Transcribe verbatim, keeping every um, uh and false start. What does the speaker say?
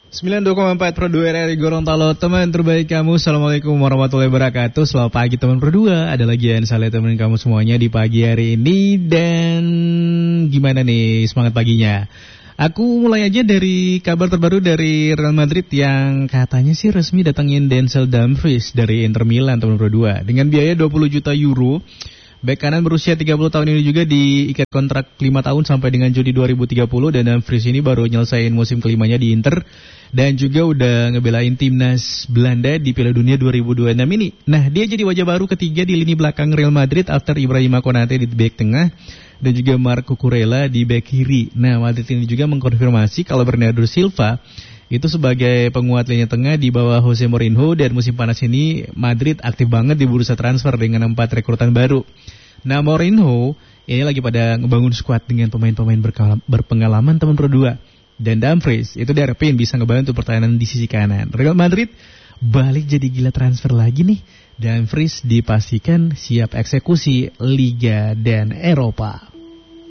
sembilan puluh dua koma empat Pro dua R R I Gorontalo, teman terbaik kamu. Assalamualaikum warahmatullahi wabarakatuh. Selamat pagi teman Pro dua. Ada lagi yang saya teman kamu semuanya di pagi hari ini. Dan gimana nih semangat paginya? Aku mulai aja dari kabar terbaru dari Real Madrid yang katanya sih resmi datangin Denzel Dumfries dari Inter Milan teman Pro dua dengan biaya dua puluh juta euro. Bek kanan berusia tiga puluh tahun ini juga diikat kontrak lima tahun sampai dengan Juni dua ribu tiga puluh, dan Dumfries ini baru nyelesain musim kelimanya di Inter dan juga udah ngebelain timnas Belanda di Piala Dunia dua ribu dua puluh enam ini. Nah, dia jadi wajah baru ketiga di lini belakang Real Madrid after Ibrahima Konate di bek tengah dan juga Marco Kurela di bek kiri. Nah, Madrid ini juga mengkonfirmasi kalau Bernardo Silva itu sebagai penguat lini tengah di bawah Jose Mourinho, dan musim panas ini Madrid aktif banget di bursa transfer dengan empat rekrutan baru. Nah, Mourinho ini lagi pada ngebangun skuad dengan pemain-pemain berpengalaman teman Pro dua. Dan Dumfries itu diharapin bisa ngebantu pertahanan di sisi kanan. Real Madrid balik jadi gila transfer lagi nih. Dumfries dipastikan siap eksekusi Liga dan Eropa.